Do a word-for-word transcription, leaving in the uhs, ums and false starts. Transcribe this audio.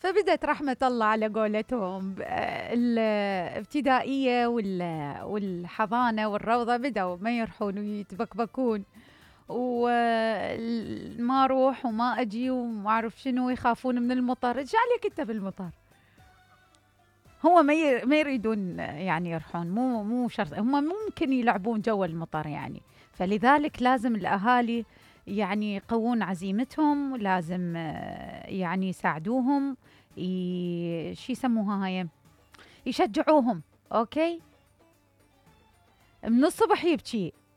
فبدت رحمة الله على قولتهم ب- الابتدائية وال- والحضانة والروضة بدأوا ما يروحون ويتبكبكون، وما اروح وما اجي وما اعرف شنو، يخافون من المطر. ايش عليك انت بالمطر؟ هو ما ي- ما يريدون يعني يروحون، مو مو شرط، هم ممكن يلعبون جو المطر يعني. فلذلك لازم الاهالي يعني يقوون عزيمتهم، لازم آه، يعني يساعدوهم، ي... شو يسموها هاي، يشجعوهم. اوكي. من الصبح يبكي